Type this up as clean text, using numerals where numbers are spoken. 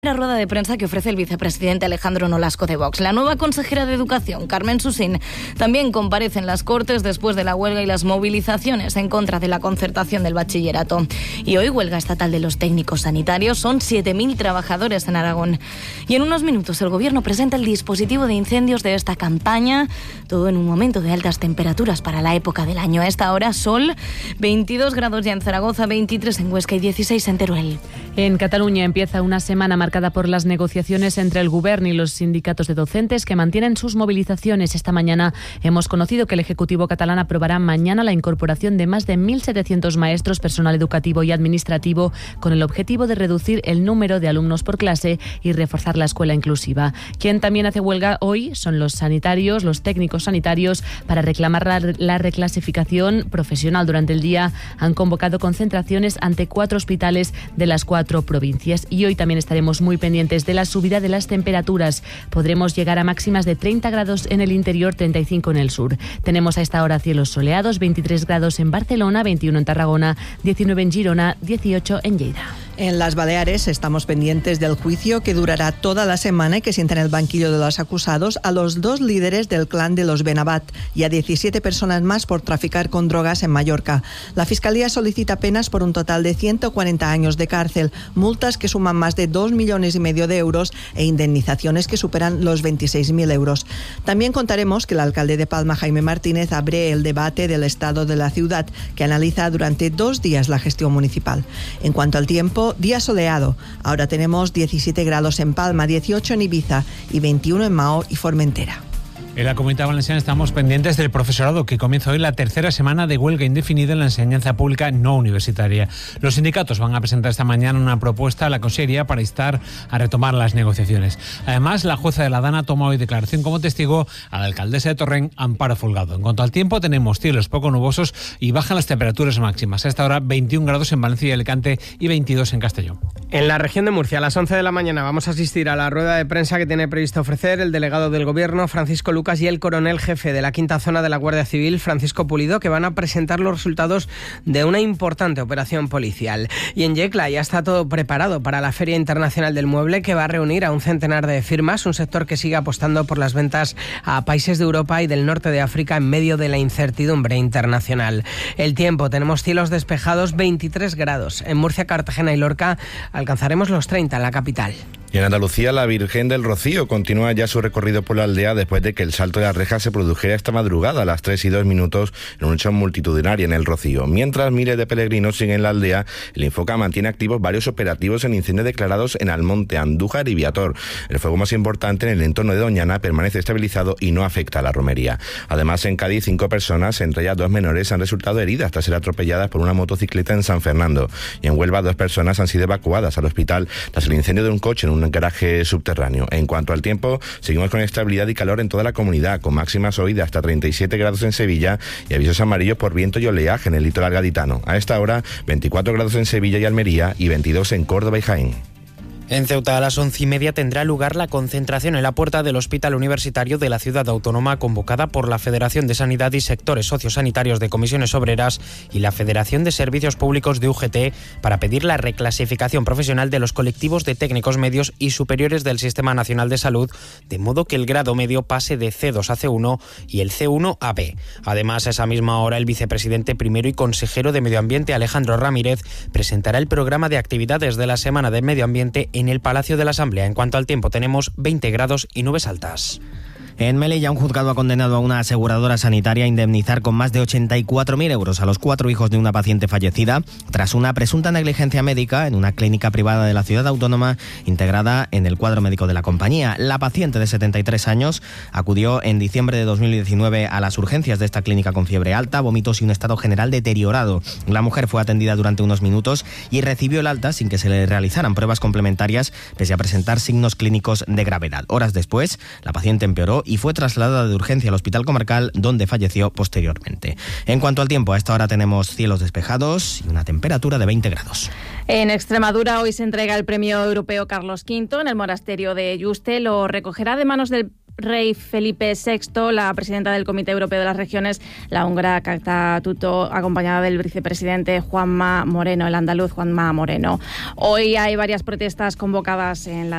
La rueda de prensa que ofrece el vicepresidente Alejandro Nolasco de Vox. La nueva consejera de Educación, Carmen Susín, también comparece en las Cortes después de la huelga y las movilizaciones en contra de la concertación del bachillerato. Y hoy huelga estatal de los técnicos sanitarios. Son 7.000 trabajadores en Aragón. Y en unos minutos el Gobierno presenta el dispositivo de incendios de esta campaña. Todo en un momento de altas temperaturas para la época del año. A esta hora sol, 22 grados ya en Zaragoza, 23 en Huesca y 16 en Teruel. En Cataluña empieza una semana marcada por las negociaciones entre el Govern y los sindicatos de docentes que mantienen sus movilizaciones. Esta mañana hemos conocido que el Ejecutivo catalán aprobará mañana la incorporación de más de 1.700 maestros, personal educativo y administrativo, con el objetivo de reducir el número de alumnos por clase y reforzar la escuela inclusiva. Quien también hace huelga hoy son los sanitarios, los técnicos sanitarios, para reclamar la reclasificación profesional. Durante el día han convocado concentraciones ante 4 hospitales de las 4 provincias. Y hoy también estaremos muy pendientes de la subida de las temperaturas. Podremos llegar a máximas de 30 grados en el interior, 35 en el sur. Tenemos a esta hora cielos soleados, 23 grados en Barcelona, 21 en Tarragona, 19 en Girona, 18 en Lleida. En las Baleares estamos pendientes del juicio que durará toda la semana y que sienta en el banquillo de los acusados a los 2 líderes del clan de los Benabat y a 17 personas más por traficar con drogas en Mallorca. La Fiscalía solicita penas por un total de 140 años de cárcel, multas que suman más de 2,5 millones de euros e indemnizaciones que superan los 26.000 euros. También contaremos que el alcalde de Palma, Jaime Martínez, abre el debate del estado de la ciudad, que analiza durante 2 días la gestión municipal. En cuanto al tiempo, día soleado. Ahora tenemos 17 grados en Palma, 18 en Ibiza y 21 en Mahó y Formentera. En la Comunidad Valenciana estamos pendientes del profesorado, que comienza hoy la tercera semana de huelga indefinida en la enseñanza pública no universitaria. Los sindicatos van a presentar esta mañana una propuesta a la Consellería para instar a retomar las negociaciones. Además, la jueza de la Dana toma hoy declaración como testigo a la alcaldesa de Torrent, Amparo Folgado. En cuanto al tiempo, tenemos cielos poco nubosos y bajan las temperaturas máximas. A esta hora, 21 grados en Valencia y Alicante y 22 en Castellón. En la región de Murcia, a las 11 de la mañana, vamos a asistir a la rueda de prensa que tiene previsto ofrecer el delegado del Gobierno, Francisco Lucas, y el coronel jefe de la quinta zona de la Guardia Civil, Francisco Pulido, que van a presentar los resultados de una importante operación policial. Y en Yecla ya está todo preparado para la Feria Internacional del Mueble, que va a reunir a un centenar de firmas, un sector que sigue apostando por las ventas a países de Europa y del norte de África en medio de la incertidumbre internacional. El tiempo, tenemos cielos despejados, 23 grados. En Murcia, Cartagena y Lorca alcanzaremos los 30 en la capital. Y en Andalucía, la Virgen del Rocío continúa ya su recorrido por la aldea después de que el salto de las rejas se produjera esta madrugada a las 3:02 en un hecho multitudinario en el Rocío. Mientras miles de peregrinos siguen en la aldea, el Infoca mantiene activos varios operativos en incendios declarados en Almonte, Andújar y Viator. El fuego más importante en el entorno de Doñana permanece estabilizado y no afecta a la romería. Además, en Cádiz, 5 personas, entre ellas 2 menores, han resultado heridas tras ser atropelladas por una motocicleta en San Fernando. Y en Huelva, 2 personas han sido evacuadas al hospital tras el incendio de un coche en un garaje subterráneo. En cuanto al tiempo, seguimos con estabilidad y calor en toda la comunidad, con máximas hoy de hasta 37 grados en Sevilla y avisos amarillos por viento y oleaje en el litoral gaditano. A esta hora, 24 grados en Sevilla y Almería y 22 en Córdoba y Jaén. En Ceuta, a las 11:30 tendrá lugar la concentración en la puerta del Hospital Universitario de la Ciudad Autónoma, convocada por la Federación de Sanidad y Sectores Sociosanitarios de Comisiones Obreras y la Federación de Servicios Públicos de UGT, para pedir la reclasificación profesional de los colectivos de técnicos medios y superiores del Sistema Nacional de Salud, de modo que el grado medio pase de C2 a C1 y el C1 a B. Además, a esa misma hora, el vicepresidente primero y consejero de Medio Ambiente, Alejandro Ramírez, presentará el programa de actividades de la Semana de Medio Ambiente en el Palacio de la Asamblea. En cuanto al tiempo, tenemos 20 grados y nubes altas. En Melilla, un juzgado ha condenado a una aseguradora sanitaria a indemnizar con más de 84.000 euros a los 4 hijos de una paciente fallecida tras una presunta negligencia médica en una clínica privada de la ciudad autónoma integrada en el cuadro médico de la compañía. La paciente, de 73 años, acudió en diciembre de 2019 a las urgencias de esta clínica con fiebre alta, vómitos y un estado general deteriorado. La mujer fue atendida durante unos minutos y recibió el alta sin que se le realizaran pruebas complementarias, pese a presentar signos clínicos de gravedad. Horas después, la paciente empeoró y fue trasladada de urgencia al hospital comarcal, donde falleció posteriormente. En cuanto al tiempo, a esta hora tenemos cielos despejados y una temperatura de 20 grados. En Extremadura hoy se entrega el premio europeo Carlos V en el monasterio de Yuste. Lo recogerá de manos del rey Felipe VI, la presidenta del Comité Europeo de las Regiones, la húngara Kata Tuto, acompañada del vicepresidente Juanma Moreno, el andaluz Juanma Moreno. Hoy hay varias protestas convocadas en la